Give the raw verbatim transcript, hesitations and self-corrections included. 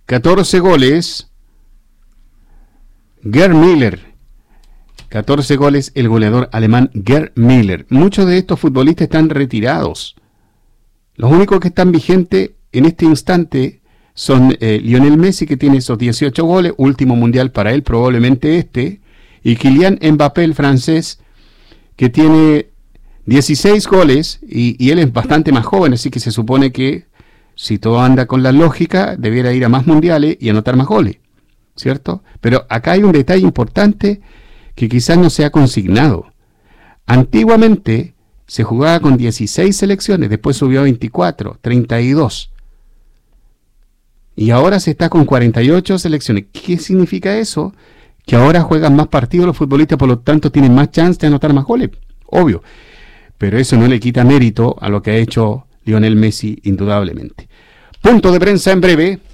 catorce goles Gerd Müller. catorce goles el goleador alemán Gerd Müller. Muchos de estos futbolistas están retirados. Los únicos que están vigentes en este instante son eh, Lionel Messi, que tiene esos dieciocho goles, último mundial para él, probablemente este, y Kylian Mbappé, el francés, que tiene dieciséis goles, y, y él es bastante más joven, así que se supone que, si todo anda con la lógica, debiera ir a más mundiales y anotar más goles, ¿cierto? Pero acá hay un detalle importante que quizás no se ha consignado. Antiguamente se jugaba con dieciséis selecciones, después subió a veinticuatro, treinta y dos. Y ahora se está con cuarenta y ocho selecciones. ¿Qué significa eso? Que ahora juegan más partidos los futbolistas, por lo tanto tienen más chance de anotar más goles. Obvio. Pero eso no le quita mérito a lo que ha hecho Lionel Messi, indudablemente. Punto de prensa en breve.